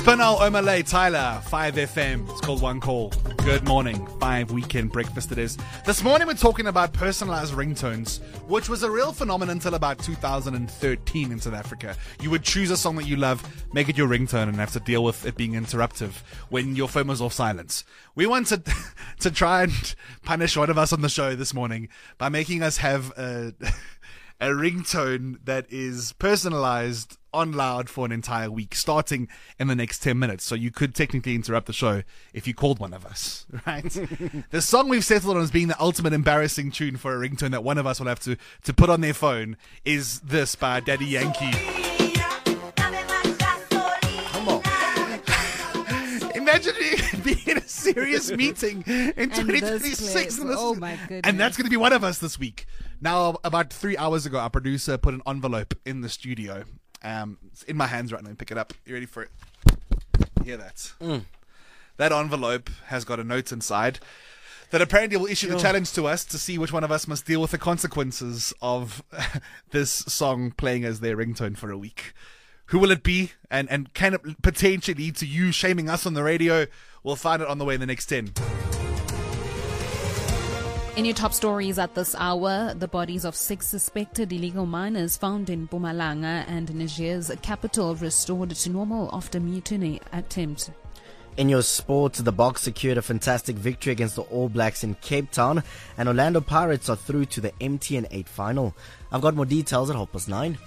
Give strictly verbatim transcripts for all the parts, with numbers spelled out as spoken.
Spinal, Omalay, Tyler, five F M. It's called One Call. Good morning. five Weekend Breakfast it is. This morning we're talking about personalized ringtones, which was a real phenomenon until about two thousand thirteen in South Africa. You would choose a song that you love, make it your ringtone, and have to deal with it being interruptive when your phone was off silence. We wanted to try and punish one of us on the show this morning by making us have a, a ringtone that is personalized on loud for an entire week, starting in the next ten minutes. So you could technically interrupt the show if you called one of us, right? The song we've settled on as being the ultimate embarrassing tune for a ringtone that one of us will have to, to put on their phone is this by Daddy Yankee. Come on. Imagine being in a serious meeting in twenty twenty-six. And, this, oh my goodness. And that's going to be one of us this week. Now, about three hours ago, our producer put an envelope in the studio. Um, it's in my hands right now. Pick it up. You ready for it? You hear that? Mm. That envelope has got a note inside that apparently will issue the challenge to us to see which one of us must deal with the consequences of this song playing as their ringtone for a week. Who will it be? And, and can it potentially lead to you shaming us on the radio? We'll find it on the way in the next ten. In your top stories at this hour, the bodies of six suspected illegal miners found in Mpumalanga and Niger's capital restored to normal after mutiny attempt. In your sport, the Boks secured a fantastic victory against the All Blacks in Cape Town, and Orlando Pirates are through to the M T N eight final. I've got more details at half past nine.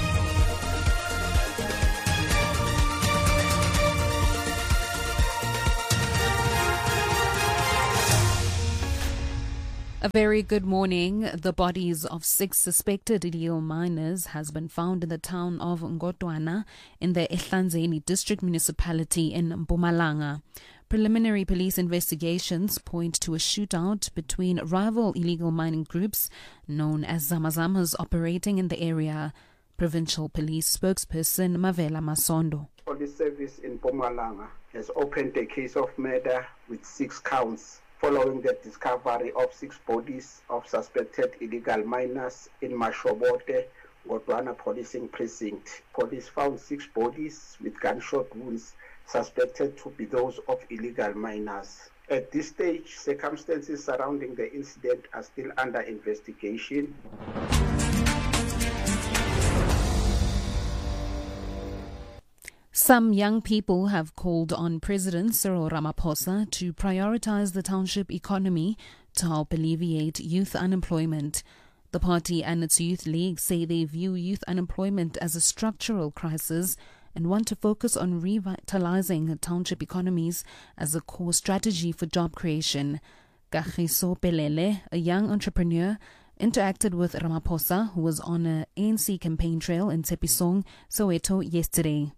A very good morning. The bodies of six suspected illegal miners has been found in the town of Ngotwana in the Ehlanzeni district municipality in Mpumalanga. Preliminary police investigations point to a shootout between rival illegal mining groups known as Zamazamas operating in the area. Provincial police spokesperson Mavela Masondo. Police service in Mpumalanga has opened a case of murder with six counts, following the discovery of six bodies of suspected illegal miners in Mashobote, Ngotwana Policing Precinct. Police found six bodies with gunshot wounds suspected to be those of illegal miners. At this stage, circumstances surrounding the incident are still under investigation. Some young people have called on President Cyril Ramaphosa to prioritize the township economy to help alleviate youth unemployment. The party and its youth league say they view youth unemployment as a structural crisis and want to focus on revitalizing township economies as a core strategy for job creation. Kagiso Pelele, a young entrepreneur, interacted with Ramaphosa, who was on a A N C campaign trail in Tshepisong, Soweto yesterday.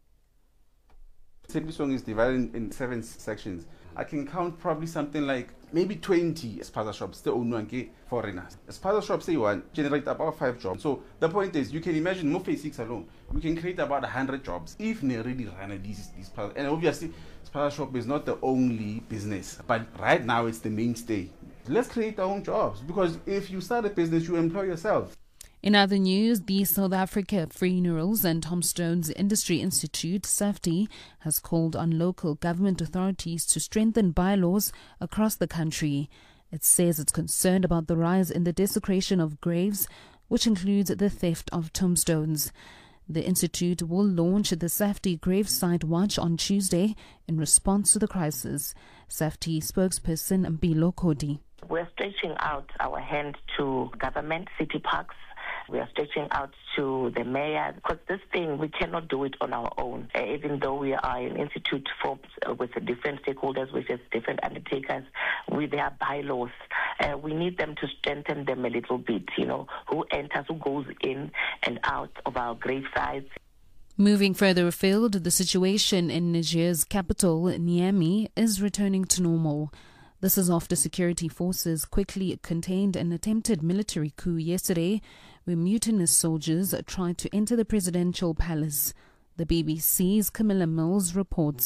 Tshepisong is divided in seven sections. I can count probably something like maybe twenty spaza shops, the owned foreigners. Spaza shops, say one, generate about five jobs. So the point is, you can imagine, no phase six alone, we can create about one hundred jobs if they really run these, these spaza. And obviously, spaza shop is not the only business, but right now it's the mainstay. Let's create our own jobs, because if you start a business, you employ yourself. In other news, the South Africa Funerals and Tombstones Industry Institute, SAFTI, has called on local government authorities to strengthen bylaws across the country. It says it's concerned about the rise in the desecration of graves, which includes the theft of tombstones. The institute will launch the SAFTI Gravesite Watch on Tuesday in response to the crisis. SAFTI spokesperson Mpilo Kodi. We're stretching out our hand to government, city parks. We are stretching out to the mayor, because this thing, we cannot do it on our own. Uh, even though we are an institute formed uh, with the different stakeholders, with different undertakers, with their bylaws, uh, we need them to strengthen them a little bit, you know, who enters, who goes in and out of our grave sites. Moving further afield, the situation in Niger's capital, Niamey, is returning to normal. This is after security forces quickly contained an attempted military coup yesterday, where mutinous soldiers tried to enter the presidential palace. The B B C's Camilla Mills reports.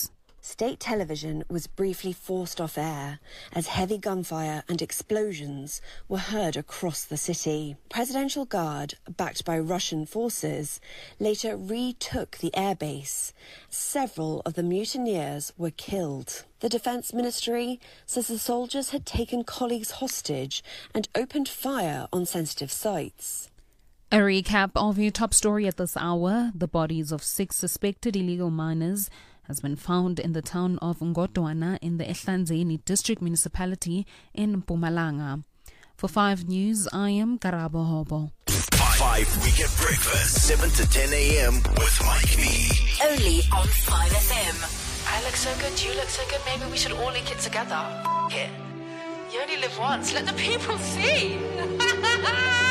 State television was briefly forced off air as heavy gunfire and explosions were heard across the city. Presidential Guard, backed by Russian forces, later retook the airbase. Several of the mutineers were killed. The Defence Ministry says the soldiers had taken colleagues hostage and opened fire on sensitive sites. A recap of your top story at this hour. The bodies of six suspected illegal miners has been found in the town of Ngodwana in the Ehlanzeni district municipality in Mpumalanga. For five News, I am Karabo Hobo. Five Weekend Breakfast, seven to ten a.m. with Mike B. Only on five F M. I look so good, you look so good, maybe we should all link it together. F- it. You only live once, let the people see.